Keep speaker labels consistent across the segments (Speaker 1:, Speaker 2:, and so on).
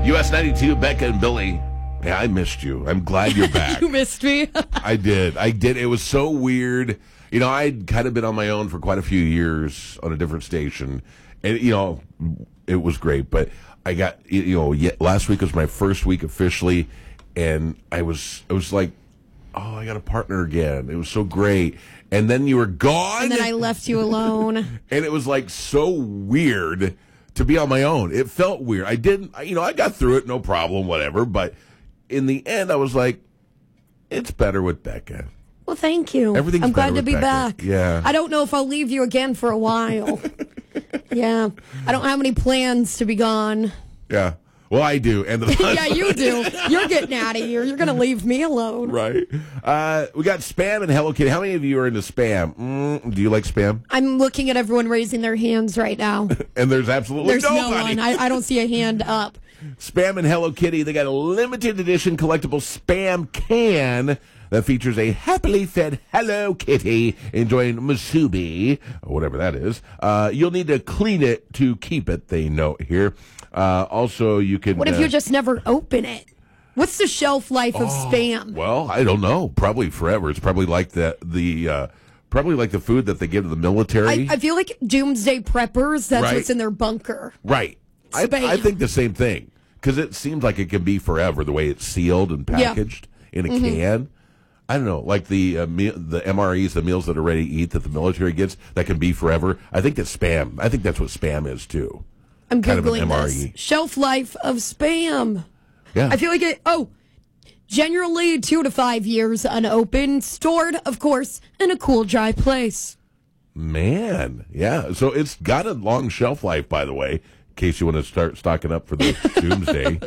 Speaker 1: US 92, Becca and Billy. Yeah, I missed you. I'm glad you're back.
Speaker 2: You missed me.
Speaker 1: I did. It was so weird. I'd kind of been on my own for quite a few years on a different station. And, it was great. But I got, last week was my first week officially. And I was like, oh, I got a partner again. It was so great. And then you were gone.
Speaker 2: And then I left you alone.
Speaker 1: And it was like so weird to be on my own. It felt weird. I got through it, no problem, whatever. But in the end, I was like, it's better with Becca.
Speaker 2: Well, thank you.
Speaker 1: I'm
Speaker 2: glad to be
Speaker 1: Becca.
Speaker 2: back.
Speaker 1: Yeah.
Speaker 2: I don't know if I'll leave you again for a while. Yeah. I don't have any plans to be gone.
Speaker 1: Yeah. Well, I do. And
Speaker 2: yeah, you do. You're getting out of here. You're going to leave me alone.
Speaker 1: Right. We got Spam and Hello Kitty. How many of you are into Spam? Do you like Spam?
Speaker 2: I'm looking at everyone raising their hands right now.
Speaker 1: And there's absolutely
Speaker 2: no
Speaker 1: nobody.
Speaker 2: one. I don't see a hand up.
Speaker 1: Spam and Hello Kitty, they got a limited edition collectible Spam can that features a happily fed Hello Kitty enjoying musubi, or whatever that is. You'll need to clean it to keep it, they note here. Also, you can...
Speaker 2: What if you just never open it? What's the shelf life of Spam?
Speaker 1: Well, I don't know. Probably forever. It's probably like probably like the food that they give to the military.
Speaker 2: I feel like doomsday preppers, that's
Speaker 1: Right.
Speaker 2: what's in their bunker.
Speaker 1: Right. I think the same thing. Because it seems like it can be forever, the way it's sealed and packaged in a can. I don't know, like the MREs, the meals that are ready to eat that the military gets, that can be forever. I think that's Spam. I think that's what Spam is, too.
Speaker 2: I'm
Speaker 1: kind of an
Speaker 2: Googling
Speaker 1: MRE.
Speaker 2: this. Shelf life of Spam.
Speaker 1: Yeah.
Speaker 2: I feel like generally 2 to 5 years unopened, stored, of course, in a cool, dry place.
Speaker 1: Man, yeah. So it's got a long shelf life, by the way, in case you want to start stocking up for the doomsday.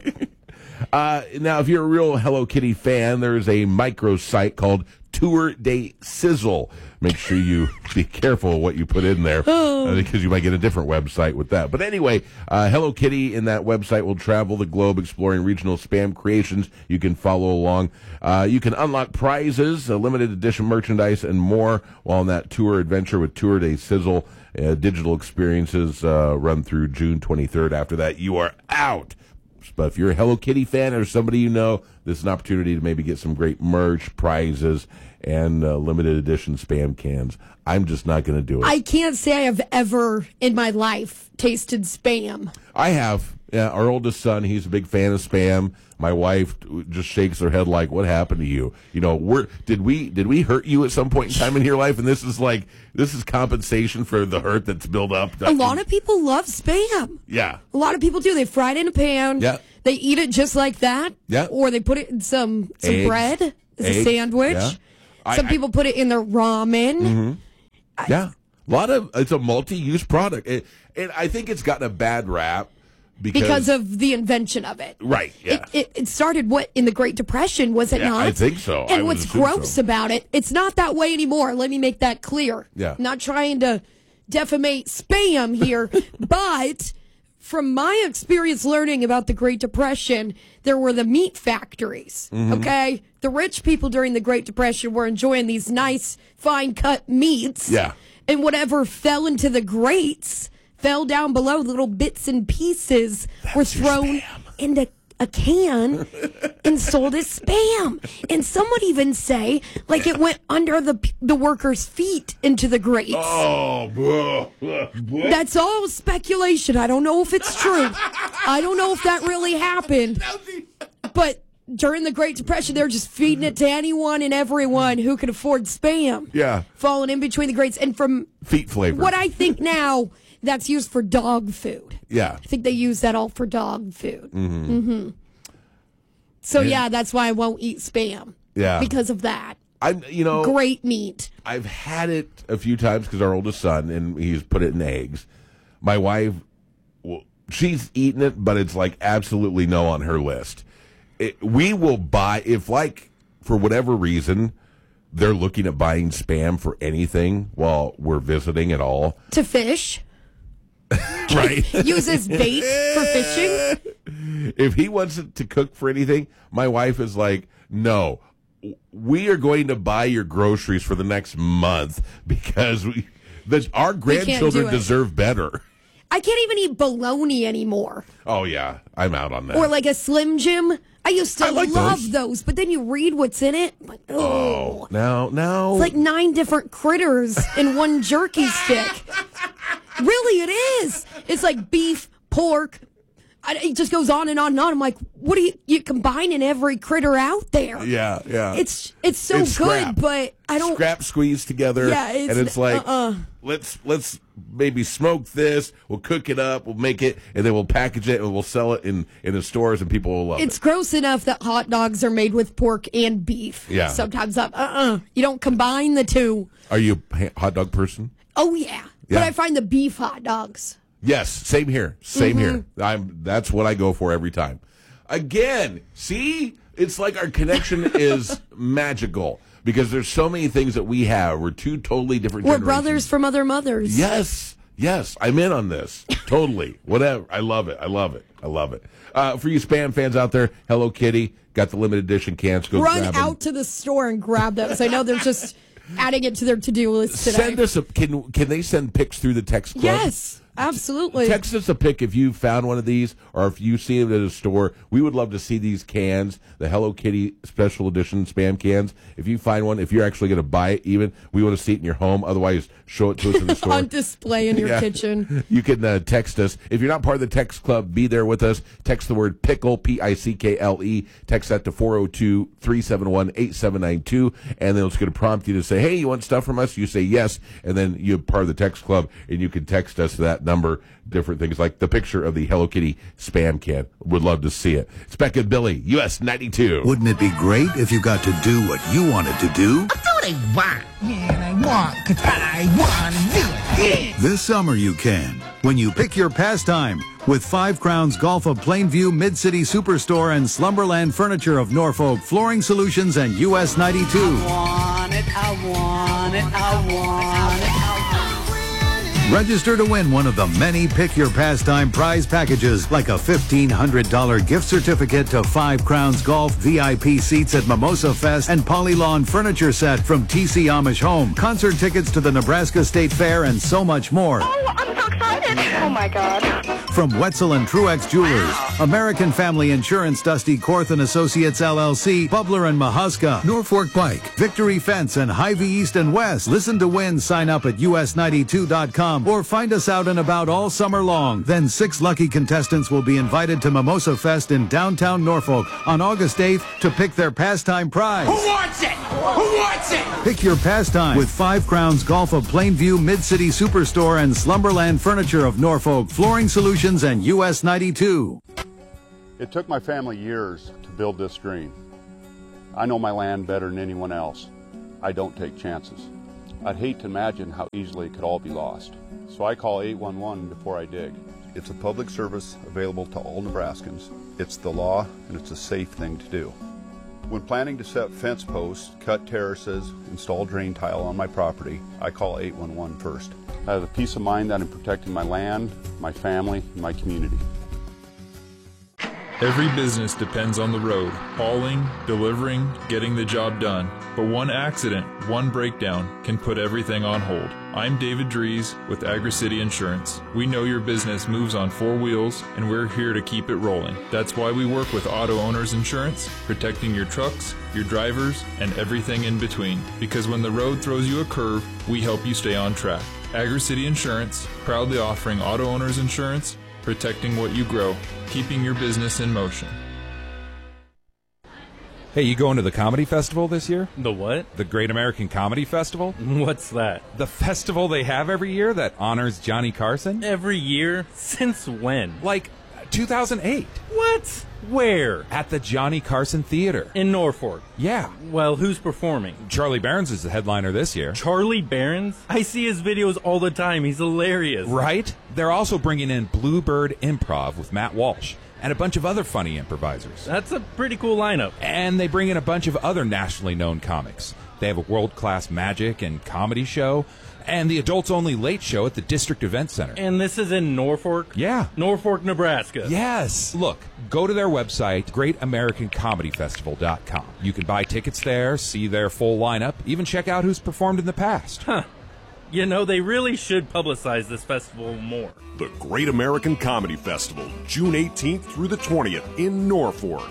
Speaker 1: Now, if you're a real Hello Kitty fan, there's a microsite called Tour de Sizzle. Make sure you be careful of what you put in there because you might get a different website with that. But anyway, Hello Kitty in that website will travel the globe exploring regional Spam creations. You can follow along. You can unlock prizes, limited edition merchandise, and more while on that tour adventure with Tour de Sizzle. Digital experiences run through June 23rd. After that, you are out. But if you're a Hello Kitty fan or somebody you know, this is an opportunity to maybe get some great merch, prizes, and limited edition Spam cans. I'm just not going to do it.
Speaker 2: I can't say I have ever in my life tasted Spam.
Speaker 1: I have. Yeah, our oldest son, he's a big fan of Spam. My wife just shakes her head like, "What happened to you? Did we hurt you at some point in time in your life?" And this is compensation for the hurt that's built up.
Speaker 2: A lot of people love Spam.
Speaker 1: Yeah.
Speaker 2: A lot of people do. They fry it in a pan.
Speaker 1: Yeah.
Speaker 2: They eat it just like that.
Speaker 1: Yeah.
Speaker 2: Or they put it in some
Speaker 1: Eggs.
Speaker 2: bread as a
Speaker 1: Eggs.
Speaker 2: sandwich.
Speaker 1: Yeah.
Speaker 2: Some people put it in their ramen.
Speaker 1: Yeah. It's a multi-use product. And I think it's gotten a bad rap because
Speaker 2: of the invention of it.
Speaker 1: Right, yeah.
Speaker 2: It started in the Great Depression, was it not?
Speaker 1: I think so.
Speaker 2: And what's gross about it, it's not that way anymore. Let me make that clear.
Speaker 1: Yeah.
Speaker 2: I'm not trying to defamate Spam here, but from my experience learning about the Great Depression, there were the meat factories, okay? The rich people during the Great Depression were enjoying these nice, fine-cut meats.
Speaker 1: Yeah.
Speaker 2: And whatever fell into the grates fell down below. Little bits and pieces were thrown into a can and sold as Spam. And some would even say, like, it went under the workers' feet into the grates.
Speaker 1: Oh,
Speaker 2: That's all speculation. I don't know if it's true. I don't know if that really happened. But during the Great Depression, they were just feeding it to anyone and everyone who could afford Spam.
Speaker 1: Yeah.
Speaker 2: Falling in between the grates. And from
Speaker 1: feet flavor.
Speaker 2: what I think now, that's used for dog food.
Speaker 1: Yeah.
Speaker 2: I think they use that all for dog food. So, yeah, that's why I won't eat Spam.
Speaker 1: Yeah.
Speaker 2: Because of that.
Speaker 1: Great
Speaker 2: meat.
Speaker 1: I've had it a few times because our oldest son, and he's put it in eggs. My wife, she's eaten it, but it's like absolutely no on her list. We will buy, if like, for whatever reason, they're looking at buying Spam for anything while we're visiting at all.
Speaker 2: To fish.
Speaker 1: Right.
Speaker 2: Use as bait for fishing.
Speaker 1: If he wants it to cook for anything, my wife is like, no, we are going to buy your groceries for the next month because our grandchildren deserve better.
Speaker 2: I can't even eat bologna anymore.
Speaker 1: Oh, yeah. I'm out on that.
Speaker 2: Or like a Slim Jim. I used to
Speaker 1: like
Speaker 2: love those, but then you read what's in it. I'm like, oh.
Speaker 1: Now.
Speaker 2: It's like 9 different critters in one jerky stick. Really, it is. It's like beef, pork. It just goes on and on and on. I'm like, what are you combining every critter out there?
Speaker 1: Yeah.
Speaker 2: It's so
Speaker 1: It's
Speaker 2: good,
Speaker 1: scrap.
Speaker 2: but I don't.
Speaker 1: Scrap squeezed together.
Speaker 2: Yeah,
Speaker 1: and it's like, let's maybe smoke this. We'll cook it up. We'll make it, and then we'll package it, and we'll sell it in the stores, and people will love it.
Speaker 2: It's gross enough that hot dogs are made with pork and beef.
Speaker 1: Yeah.
Speaker 2: Sometimes you don't combine the two.
Speaker 1: Are you a hot dog person?
Speaker 2: Oh, yeah. But I find the beef hot dogs.
Speaker 1: Yes, same here. Here. That's what I go for every time. Again, see? It's like our connection is magical because there's so many things that we have. We're two totally different
Speaker 2: We're
Speaker 1: generations.
Speaker 2: brothers from other mothers.
Speaker 1: Yes, I'm in on this. Totally. Whatever. I love it. For you Spam fans out there, Hello Kitty, got the limited edition cans. Go
Speaker 2: Run
Speaker 1: grab them.
Speaker 2: out to the store and grab those. I know they're just adding it to their to-do list today.
Speaker 1: Send us can they send pics through the text club?
Speaker 2: Yes, absolutely.
Speaker 1: Text us a pic if you found one of these or if you see it at a store. We would love to see these cans, the Hello Kitty special edition Spam cans. If you find one, if you're actually going to buy it even, we want to see it in your home. Otherwise, show it to us in the store.
Speaker 2: On display in your kitchen.
Speaker 1: You can text us. If you're not part of the text club, be there with us. Text the word pickle, Pickle. Text that to 402-371-8792. And then it's going to prompt you to say, hey, you want stuff from us? You say yes. And then you're part of the text club and you can text us that number, different things like the picture of the Hello Kitty Spam can. Would love to see it. It's Beck and Billy, US 92.
Speaker 3: Wouldn't it be great if you got to do what you wanted to do?
Speaker 4: I'll do what I want. Yeah, I want because I want to do it. Yeah.
Speaker 3: This summer you can, when you pick your pastime with 5 Crowns Golf of Plainview Mid-City Superstore and Slumberland Furniture of Norfolk Flooring Solutions and US 92.
Speaker 5: I want it.
Speaker 3: Register to win one of the many Pick Your Pastime prize packages, like a $1,500 gift certificate to 5 Crowns Golf, VIP seats at Mimosa Fest, and Polylawn furniture set from TC Amish Home, concert tickets to the Nebraska State Fair, and so much more.
Speaker 6: Oh, I'm so excited. Oh, my God.
Speaker 3: From Wetzel and Truex Jewelers, American Family Insurance, Dusty Korth & Associates LLC, Bubler and Mahuska, Norfolk Bike, Victory Fence, and Hy-Vee East and West. Listen to win. Sign up at us92.com or find us out and about all summer long. Then 6 lucky contestants will be invited to Mimosa Fest in downtown Norfolk on August 8th to pick their pastime prize.
Speaker 5: Who wants it? Who wants it?
Speaker 3: Pick your pastime with 5 Crowns Golf of Plainview Mid-City Superstore and Slumberland Furniture of Norfolk Flooring Solutions and US 92.
Speaker 7: It took my family years to build this dream. I know my land better than anyone else. I don't take chances. I'd hate to imagine how easily it could all be lost. So I call 811 before I dig. It's a public service available to all Nebraskans. It's the law and it's a safe thing to do. When planning to set fence posts, cut terraces, install drain tile on my property, I call 811 first. I have the peace of mind that I'm protecting my land, my family, and my community.
Speaker 8: Every business depends on the road, hauling, delivering, getting the job done. But one accident, one breakdown can put everything on hold. I'm David Dries with Agri-City Insurance. We know your business moves on 4 wheels and we're here to keep it rolling. That's why we work with Auto Owners Insurance, protecting your trucks, your drivers, and everything in between. Because when the road throws you a curve, we help you stay on track. Agri-City Insurance, proudly offering Auto Owners Insurance, protecting what you grow, keeping your business in motion.
Speaker 9: Hey, you going to the comedy festival this year?
Speaker 10: The what?
Speaker 9: The Great American Comedy Festival?
Speaker 10: What's that?
Speaker 9: The festival they have every year that honors Johnny Carson?
Speaker 10: Every year? Since when?
Speaker 9: Like 2008.
Speaker 10: What? Where?
Speaker 9: At the Johnny Carson Theater.
Speaker 10: In Norfolk?
Speaker 9: Yeah.
Speaker 10: Well, who's performing?
Speaker 9: Charlie Barons is the headliner this year.
Speaker 10: Charlie Barons? I see his videos all the time. He's hilarious.
Speaker 9: Right? They're also bringing in Bluebird Improv with Matt Walsh and a bunch of other funny improvisers.
Speaker 10: That's a pretty cool lineup.
Speaker 9: And they bring in a bunch of other nationally known comics. They have a world-class magic and comedy show and the adults-only late show at the District Event Center.
Speaker 10: And this is in Norfolk?
Speaker 9: Yeah.
Speaker 10: Norfolk, Nebraska.
Speaker 9: Yes. Look, go to their website, greatamericancomedyfestival.com. You can buy tickets there, see their full lineup, even check out who's performed in the past.
Speaker 10: Huh. You know, they really should publicize this festival more.
Speaker 11: The Great American Comedy Festival, June 18th through the 20th in Norfolk.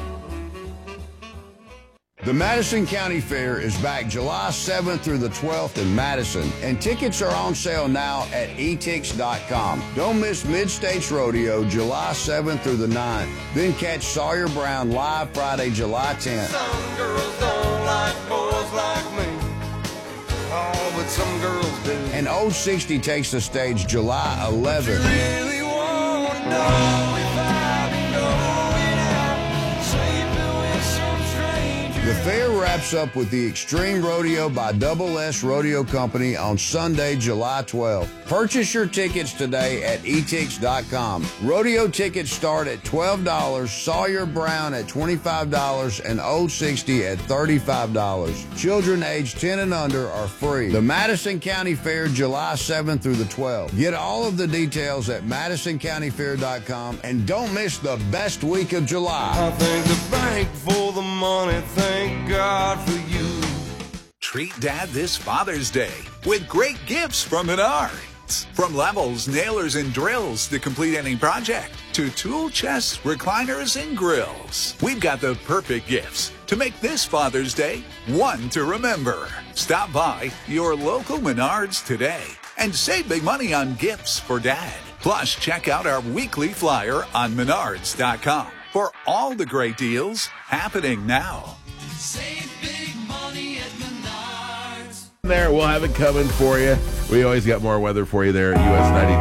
Speaker 12: The Madison County Fair is back July 7th through the 12th in Madison, and tickets are on sale now at etix.com. Don't miss Mid-States Rodeo July 7th through the 9th. Then catch Sawyer Brown live Friday, July 10th.
Speaker 13: Some girls don't like boys like me. Oh, but some girls do.
Speaker 12: And Old 60 takes the stage July 11th.
Speaker 13: Really want to know if I've been going out, sleeping with some stranger.
Speaker 12: The fair wraps up with the Extreme Rodeo by Double S Rodeo Company on Sunday, July 12th. Purchase your tickets today at etix.com. Rodeo tickets start at $12, Sawyer Brown at $25, and Old 60 at $35. Children aged 10 and under are free. The Madison County Fair, July 7th through the 12th. Get all of the details at MadisonCountyFair.com, and don't miss the best week of July.
Speaker 13: I thank the bank for the money, thank God for you.
Speaker 14: Treat Dad this Father's Day with great gifts from Menards. From levels, nailers, and drills to complete any project, to tool chests, recliners, and grills. We've got the perfect gifts to make this Father's Day one to remember. Stop by your local Menards today and save big money on gifts for Dad. Plus, check out our weekly flyer on Menards.com for all the great deals happening now.
Speaker 5: Save big money at Menards.
Speaker 1: There, we'll have it coming for you. We always got more weather for you there at US 90.